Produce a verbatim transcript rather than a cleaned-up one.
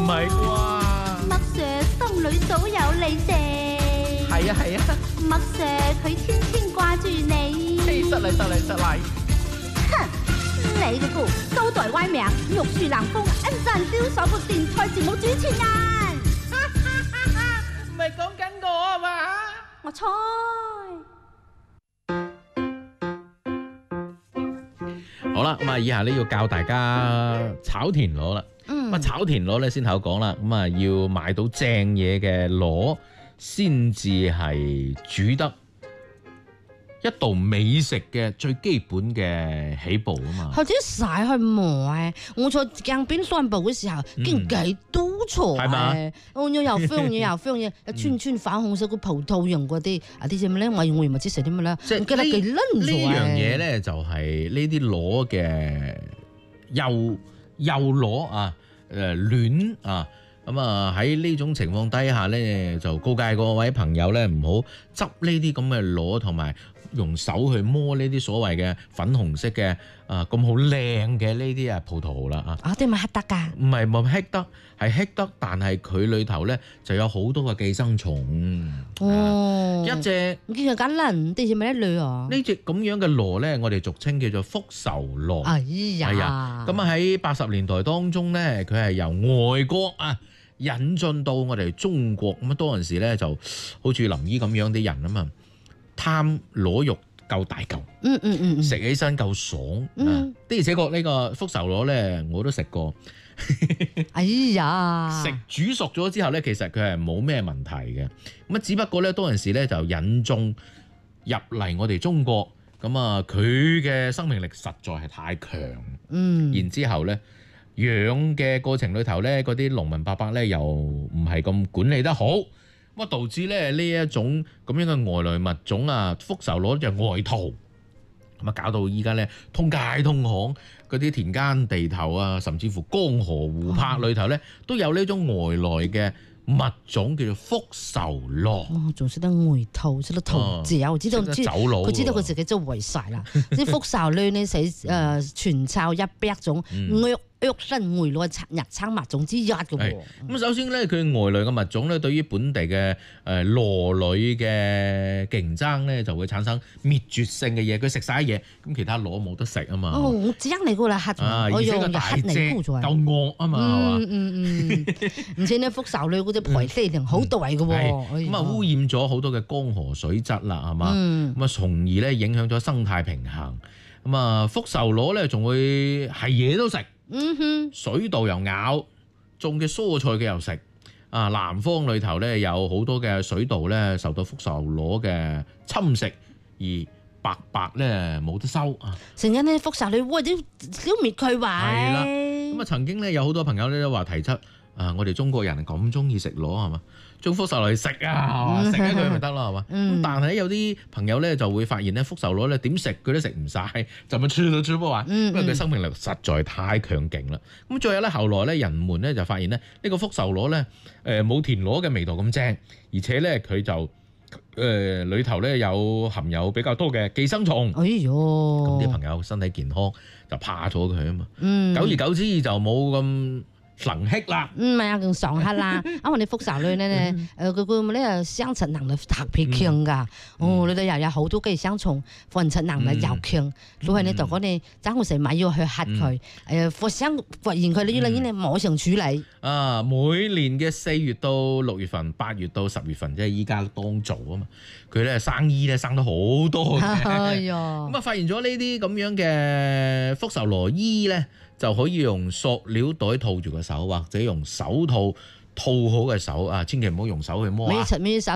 係啩？ 麥 Sir 心裏早有你哋。 係啊係啊， 麥 Sir 佢天天掛住你。 失禮失禮失禮。 哼，你個故高台歪名，玉樹臨風，恩讚銷售部電台節目主持人。 唔係講緊我啊嘛？ 我猜。 好啦，咁啊，以下咧要教大家炒田螺啦。咁啊、嗯，炒田螺咧先頭講啦，咁啊要買到正嘢嘅螺，先至係煮得一道美食嘅最基本嘅起步啊嘛。 或者曬去磨啊！我坐江邊散步嘅時候，見幾多錯啊！我又又香嘢又香嘢，一串串粉紅色嘅葡萄樣嗰啲啊啲咩咧？我我唔知食啲乜啦。即係呢呢樣嘢咧，就係呢啲螺嘅幼幼螺啊，誒卵啊。咁啊喺呢種情況底下咧，就告誡各位朋友咧，唔好執呢啲咁嘅螺，同埋用手去摸呢啲所謂嘅粉紅色嘅啊咁好靚嘅呢啲啊葡萄啦啊！ 啊啲咪黑得㗎？ 唔係冇黑得，係黑得，但係佢裏頭咧就有好多嘅寄生蟲。 哦， 一隻唔見佢揀撚，啲係咪一類啊？ 呢隻咁樣嘅螺咧，我哋俗稱叫做福壽螺。 哎呀， 係啊，咁啊喺八十年代當中咧，佢係由外國啊引進到我哋中國，咁啊當陣時咧就好似林姨咁樣啲人啊嘛，貪螺肉夠大嚿， 嗯嗯嗯， 食起身夠爽， 嗯， 的而且確呢個福壽螺咧我都食過。 哎呀， 食煮熟咗之後咧，其實佢係冇咩問題嘅，咁啊只不過咧當陣時咧就引進入嚟我哋中國，咁啊佢嘅生命力實在係太強， 嗯， 然之後咧。養嘅過程裏頭咧，嗰啲農民伯伯咧又唔係咁管理得好，咁啊導致咧呢一種咁樣嘅外來物種啊，福壽螺就外逃，咁啊搞到依家咧通街通巷嗰啲田間地頭啊，甚至乎江河湖泊裏頭咧都有呢種外來嘅物種叫做福壽螺。 哦，仲識得外逃，識得逃走，我知道知走佬， 佢知道佢自己真係為晒啦。啲福壽螺呢，死誒全抄一百種，約約身外來日產物種之一嘅喎。 咁首先咧，佢外來嘅物種咧，對於本地嘅誒螺類嘅競爭咧，就會產生滅絕性嘅嘢。佢食晒嘢，咁其他螺冇得食啊嘛。 哦，我知你個啦，黑我用嘅黑嚟沽咗， 夠惡啊嘛，係嘛？ 嗯嗯嗯，而且呢福壽螺嗰隻排泄量好大嘅喎。 咁啊污染咗好多嘅江河水質啦，係嘛？咁啊，從而咧影響咗生態平衡。咁啊，福壽螺咧仲會係嘢都食。 嗯哼， 水稻又咬，種嘅蔬菜嘅又食。啊，南方裏頭咧有好多嘅水稻咧受到福壽螺嘅侵蝕，而白白咧冇得收啊！ 成日咧福壽螺喂啲消滅佢話。 係啦，咁啊曾經咧有好多朋友咧都話提出啊，我哋中國人咁中意食螺係嘛？種福壽螺嚟食啊，食咗佢咪得咯係嘛？咁、嗯、但係有啲朋友咧就會發現咧福壽螺咧點食佢都食唔晒，就咪吹到吹波話，因為佢生命力實在太強勁啦。咁最後咧後來咧人們咧就發現咧呢個福壽螺咧誒冇田螺嘅味道咁正，而且咧佢就誒裏頭咧有含有比較多嘅寄生蟲。 哎呦， 咁啲朋友身體健康就怕咗佢啊嘛。嗯、久而久之就冇咁能吃啦， 唔係啊，更爽黑啦。啊，我哋福壽螺咧，誒佢佢咧生殖能力特別強㗎。哦，裏頭又有好多寄生蟲，繁殖能力又強。所以咧就講你爭好成晚要去嚇佢，誒發生發現佢呢啲咧，馬上處理。 啊，每年嘅四月到六月份、八月到十月份，即係依家當造啊嘛。佢咧生衣咧生得好多嘅。 哎呀， 咁啊發現咗呢啲咁樣嘅福壽螺衣咧。就可以用塑料袋套住個手，或者用手套套好嘅手啊！千祈唔好用手去摸啊！